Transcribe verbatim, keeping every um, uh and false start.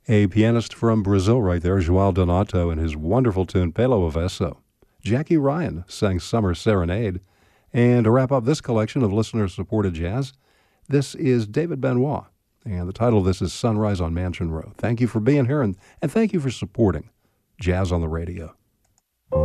A pianist from Brazil right there, João Donato, and his wonderful tune, Pelo Avesso. Jackie Ryan sang Summer Serenade. And to wrap up this collection of listener-supported jazz, this is David Benoit, and the title of this is Sunrise on Mansion Road. Thank you for being here, and, and thank you for supporting Jazz on the Radio.